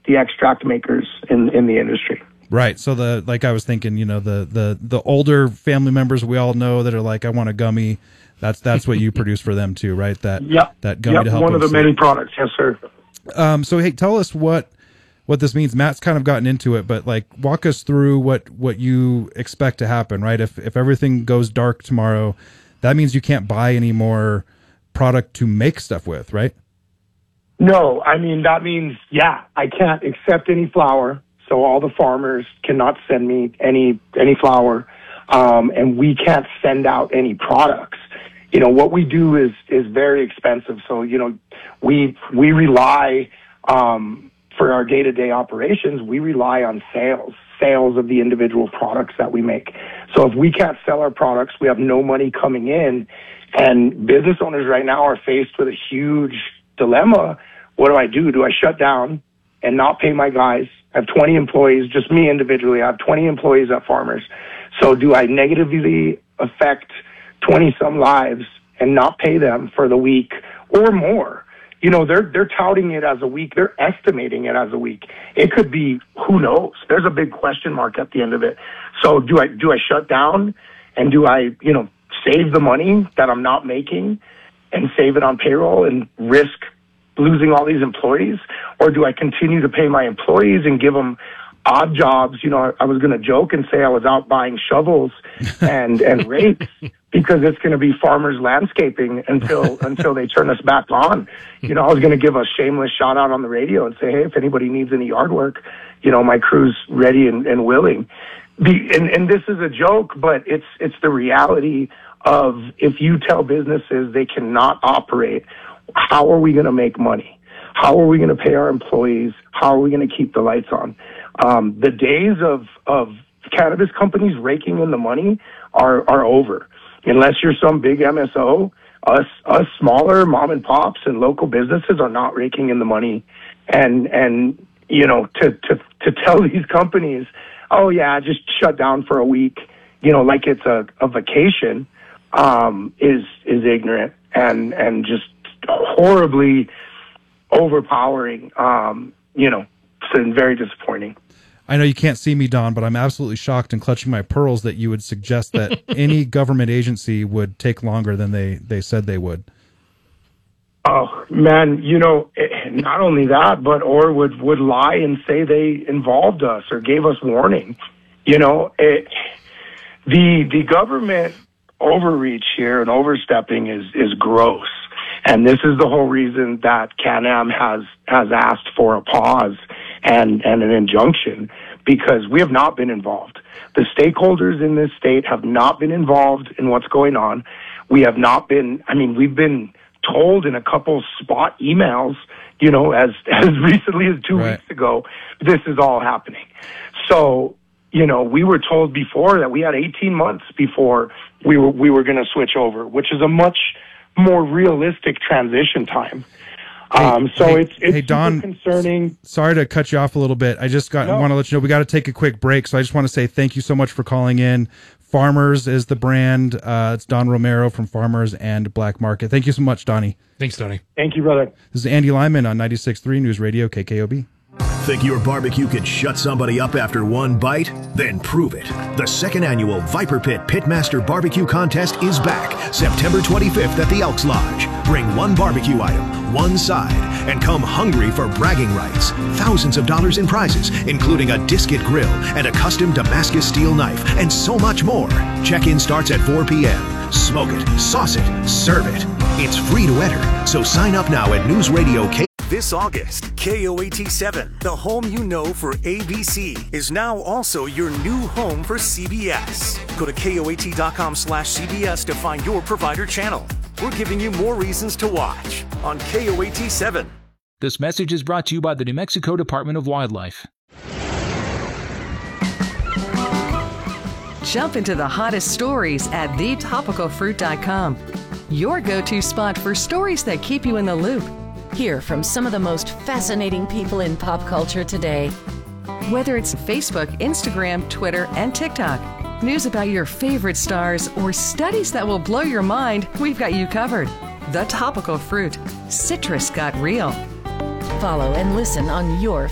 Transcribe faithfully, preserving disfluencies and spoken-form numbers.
the extract makers in, in the industry. Right. So the like I was thinking, you know, the the the older family members we all know that are like, I want a gummy. That's that's what you produce for them too, right? That yep. that gummy yep. to help one of the sleep. many products, yes, sir. Um. So hey, tell us what what this means. Matt's kind of gotten into it, but like walk us through what what you expect to happen, right? If if everything goes dark tomorrow, that means you can't buy any more product to make stuff with, right? No, I mean that means yeah, I can't accept any flour. So all the farmers cannot send me any any flour, um, and we can't send out any products. You know, what we do is is very expensive. So, you know, we we rely um, for our day-to-day operations, we rely on sales, sales of the individual products that we make. So if we can't sell our products, we have no money coming in, and business owners right now are faced with a huge dilemma. What do I do? Do I shut down and not pay my guys? I have twenty employees, just me individually. I have twenty employees at Farmers. So do I negatively affect twenty-some lives and not pay them for the week or more? You know, they're they're touting it as a week. They're estimating it as a week. It could be, who knows? There's a big question mark at the end of it. So do I do I shut down and do I, you know, save the money that I'm not making and save it on payroll and risk losing all these employees? Or do I continue to pay my employees and give them odd jobs? You know, I was going to joke and say I was out buying shovels and, and rakes because it's going to be farmers landscaping until, until they turn us back on. You know, I was going to give a shameless shout out on the radio and say, hey, if anybody needs any yard work, you know, my crew's ready and, and willing. The, and, and this is a joke, but it's, it's the reality of, if you tell businesses they cannot operate, how are we going to make money? How are we going to pay our employees? How are we going to keep the lights on? Um, the days of, of cannabis companies raking in the money are, are over. Unless you're some big M S O, us, us smaller mom and pops and local businesses are not raking in the money. And, and, you know, to, to, to tell these companies, oh yeah, just shut down for a week, you know, like it's a, a vacation, um, is, is ignorant and, and just horribly overpowering, um, you know, and very disappointing. I know you can't see me, Don, but I'm absolutely shocked and clutching my pearls that you would suggest that any government agency would take longer than they, they said they would. Oh, man, you know, not only that, but or would, would lie and say they involved us or gave us warning. You know, it, the the government overreach here and overstepping is, is gross. And this is the whole reason that Can-Am has, has asked for a pause and, and an injunction, because we have not been involved. The stakeholders in this state have not been involved in what's going on. We have not been, I mean, we've been told in a couple spot emails, you know, as, as recently as two right. weeks ago, this is all happening. So, you know, we were told before that we had eighteen months before we were, we were going to switch over, which is a much more realistic transition time. Hey, um, so hey, it's, it's hey, Don, concerning. Sorry to cut you off a little bit. I just got, no. want to let you know we got to take a quick break. So I just want to say thank you so much for calling in. Farmers is the brand. Uh, it's Don Romero from Farmers and Black Market. Thank you so much, Donnie. Thanks, Donnie. Thank you, brother. This is Andy Lyman on ninety-six point three News Radio K K O B. Think your barbecue could shut somebody up after one bite? Then prove it. The second annual Viper Pit Pitmaster Barbecue Contest is back September twenty-fifth at the Elks Lodge. Bring one barbecue item, one side, and come hungry for bragging rights. Thousands of dollars in prizes, including a Disket grill and a custom Damascus steel knife, and so much more. Check-in starts at four p.m. Smoke it, sauce it, serve it. It's free to enter, so sign up now at News Radio K. This August, K O A T seven, the home you know for A B C, is now also your new home for C B S. Go to K O A T dot com slash C B S to find your provider channel. We're giving you more reasons to watch on K O A T seven. This message is brought to you by the New Mexico Department of Wildlife. Jump into the hottest stories at the topical fruit dot com. Your go-to spot for stories that keep you in the loop. Hear from some of the most fascinating people in pop culture today. Whether it's Facebook, Instagram, Twitter, and TikTok, news about your favorite stars, or studies that will blow your mind, we've got you covered. The Topical Fruit. Citrus got real. Follow and listen on your